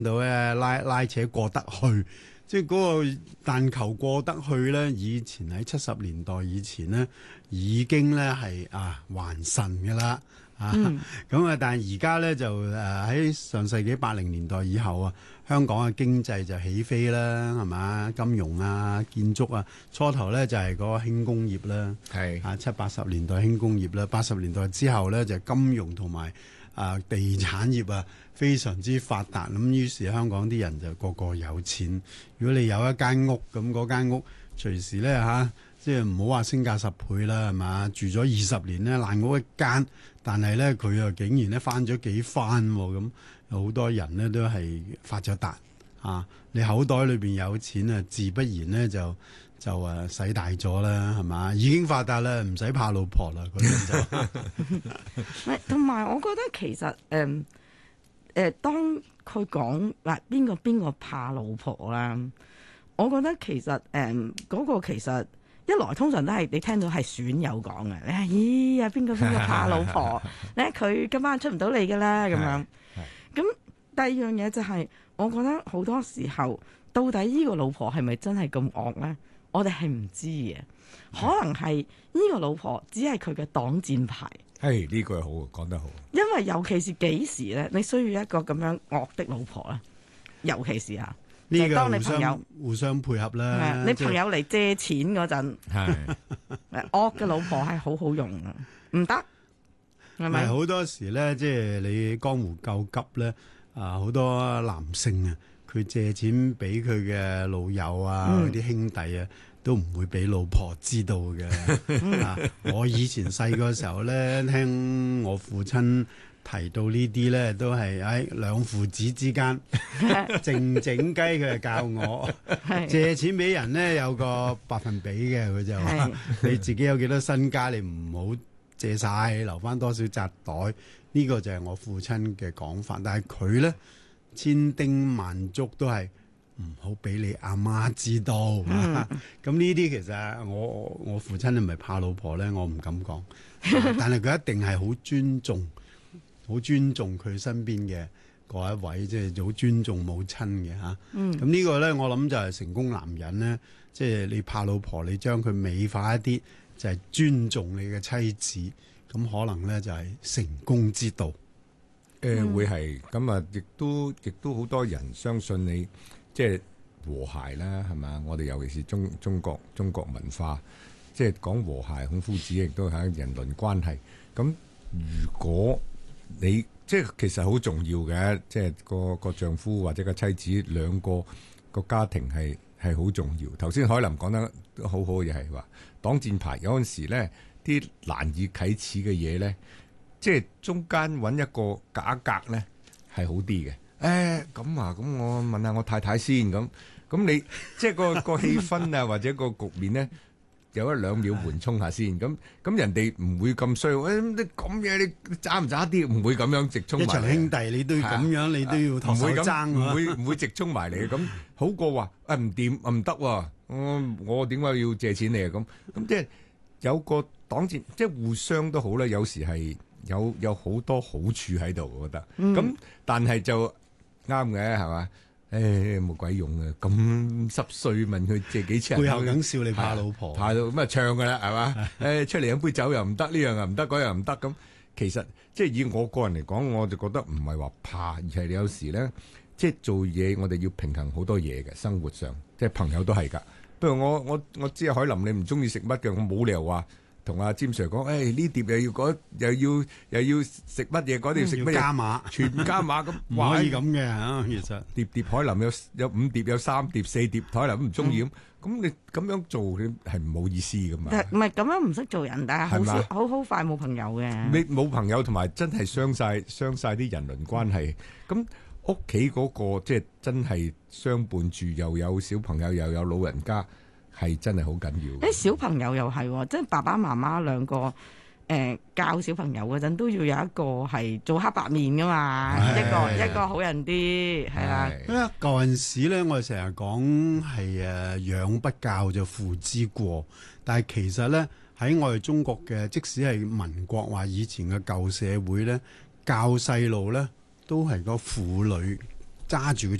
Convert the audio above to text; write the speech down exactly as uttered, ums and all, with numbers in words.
到咧拉拉扯過得去，即係嗰個但求過得去咧。以前喺七十年代以前咧，已經咧係啊還神㗎啦啊！咁啊，但係而家咧就誒喺上世紀八零年代以後啊，香港嘅經濟就起飛啦，係嘛？金融啊、建築啊，初頭咧就係嗰個輕工業啦，係啊，七八十年代輕工業啦，八十年代之後咧就係金融同埋啊地產業啊。非常之發達，咁於是香港啲人就個個有錢。如果你有一間屋，咁嗰間屋隨時咧嚇，即係唔好話升價十倍啦，係嘛？住咗二十年咧爛屋一間，但係咧佢又竟然咧翻咗幾番喎，咁有好多人咧都係發咗達啊！你口袋裏邊有錢啊，自不然咧就就誒使大咗啦，係嘛？已經發達啦，唔使怕老婆啦，嗰陣就。 同埋我覺得其實誒。嗯誒、呃，當佢講嗱邊個邊個怕老婆啦，我覺得其實誒嗰、呃那個其實一來通常都係你聽到係損友講嘅，你係咦啊邊個邊個怕老婆咧？佢今晚出唔到嚟嘅啦咁樣。咁第二樣嘢就係、是，我覺得好多時候到底呢個老婆係咪真係咁惡咧？我哋係唔知嘅，可能係呢個老婆只係佢嘅擋箭牌。 係呢句好，講得好。 因為尤其是幾時咧，你需要一個咁樣惡的老婆咧？尤其是啊， 呢個當你朋友互相互相配合啦。 你朋友嚟借錢嗰陣，係惡嘅老婆係好好用啊，唔得係咪？ 好多時咧，即係你江湖救急咧，啊好多男性啊，佢借錢俾佢嘅老友啊，嗰啲、嗯、兄弟啊。都唔會俾老婆知道嘅、啊。我以前細個時候咧，聽我父親提到呢啲咧，都係喺兩父子之間靜靜雞，佢就教我借錢俾人咧有個百分比嘅，佢就話你自己有幾多身家，你唔好借晒，留翻多少紮袋。呢、這個就係我父親嘅講法，但係佢咧千叮萬囑都係。唔好俾你阿媽知道，咁呢啲其實我我父親係咪怕老婆咧？我唔敢講，但係佢一定係好尊重，好尊重佢身邊嘅嗰一位，即係好尊重母親嘅吓。咁、嗯、呢個咧，我諗就係成功男人咧，即係你怕老婆，你將佢美化一啲，就係尊重你嘅妻子，咁可能咧就係成功之道。 誒、呃，會係咁啊！亦都亦都好多人相信你。即係和諧啦，係嘛？我哋尤其是中中國中國文化，即係講和諧。孔夫子亦都係人倫關係。咁如果你即係其實好重要嘅，即係個個丈夫或者個妻子兩個個家庭係係好重要。頭先海林講得好好嘅嘢係話擋箭牌，有陣時咧啲難以啟齒嘅嘢咧，即係中間揾一個假格咧係好啲嘅。誒咁啊，咁我問下我太太先咁，咁你即係個個氣氛啊，或者個局面咧，有一兩秒緩衝下先，咁咁人哋唔會咁衰。誒你咁嘢，你渣唔渣啲？唔會咁樣直衝埋嚟。一場兄弟，你都要咁樣，你都要同手爭。唔會唔會直衝埋嚟嘅，咁好過話誒唔掂唔得喎。我我點解要借錢你啊？咁咁即係有個擋箭，即係互相都好啦。有時係有有好多好處喺度，我覺得。咁但係就。啱嘅係嘛？誒冇鬼用嘅，咁濕碎問佢借幾錢？ 背後梗笑你怕老婆， 怕到咁啊唱㗎啦係嘛？誒出嚟飲杯酒又唔得，呢樣又唔得，嗰樣唔得咁。其實即係以我個人嚟講，我就覺得唔係話怕，而係你有時咧，即係做嘢我哋要平衡好多嘢嘅生活上，即係朋友都係㗎。不如我我我知阿海林你唔中意食乜嘅，我冇理由話。同阿詹 Sir 講，誒呢碟又要嗰又要又要食乜嘢，嗰碟食乜嘢加碼， 全加碼咁， 唔可以咁嘅嚇。其實碟碟海林有有五碟，有三碟、四碟，海林都唔中意咁，咁你咁樣做你係唔好意思噶嘛？ 唔係咁樣唔識做人，但係好好好快冇朋友嘅。 你冇朋友同埋真係傷晒傷晒啲人倫關係。咁屋企嗰個即係真係相伴住，又有小朋友，又有老人家。係真係好緊要。誒小朋友又係，即係爸爸媽媽兩個誒、呃、教小朋友嗰陣都要有一個係做黑白面噶嘛，一個一個好人啲係啦。 因為舊陣時咧，我哋成日講係誒養不教就父之過，但係其實咧喺我哋中國嘅，即使係民國話以前嘅舊社會咧，教細路咧都係個婦女揸住佢